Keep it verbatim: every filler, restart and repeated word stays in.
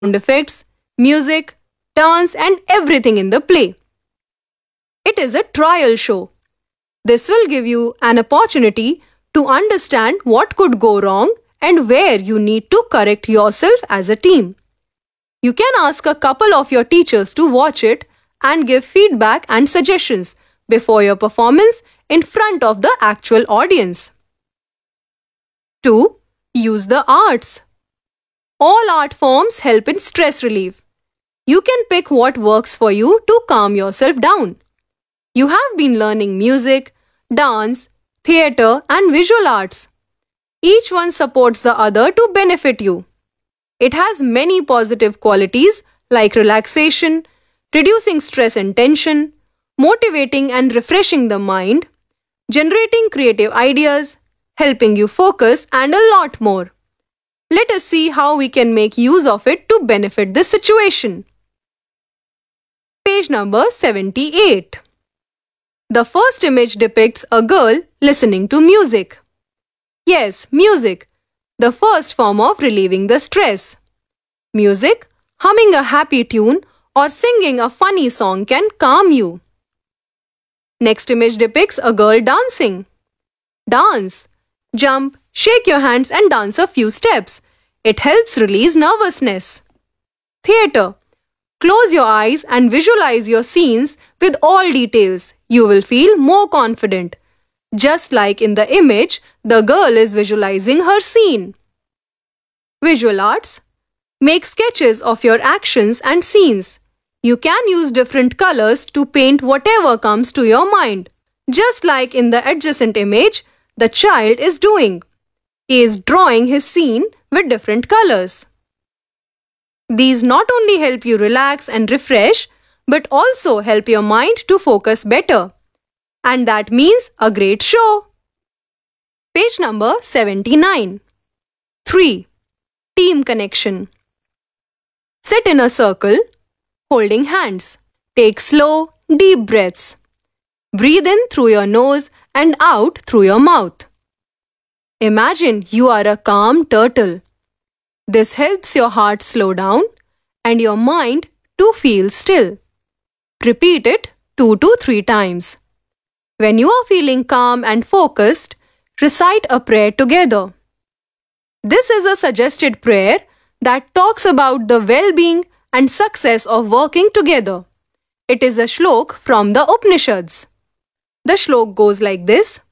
sound effects, music, dance, and everything in the play. It is a trial show. This will give you an opportunity to understand what could go wrong and where you need to correct yourself as a team. You can ask a couple of your teachers to watch it and give feedback and suggestions before your performance in front of the actual audience. two. Use the arts. All art forms help in stress relief. You can pick what works for you to calm yourself down. You have been learning music, dance, theatre, and visual arts. Each one supports the other to benefit you. It has many positive qualities like relaxation, reducing stress and tension, motivating and refreshing the mind, generating creative ideas, helping you focus, and a lot more. Let us see how we can make use of it to benefit this situation. Page number seventy-eight. The first image depicts a girl listening to music. Yes, music, the first form of relieving the stress. Music, humming a happy tune, or singing a funny song can calm you. Next image depicts a girl dancing. Dance. Jump, shake your hands and dance a few steps. It helps release nervousness. Theatre. Close your eyes and visualize your scenes with all details. You will feel more confident. Just like in the image, the girl is visualizing her scene. Visual arts. Make sketches of your actions and scenes. You can use different colors to paint whatever comes to your mind. Just like in the adjacent image, the child is doing. He is drawing his scene with different colors. These not only help you relax and refresh, but also help your mind to focus better. And that means a great show. Page number seventy-nine. three. Team connection. Sit in a circle, holding hands. Take slow, deep breaths. Breathe in through your nose and out through your mouth. Imagine you are a calm turtle. This helps your heart slow down and your mind to feel still. Repeat it two to three times. When you are feeling calm and focused, recite a prayer together. This is a suggested prayer that talks about the well-being and success of working together. It is a shlok from the Upanishads. The shlok goes like this.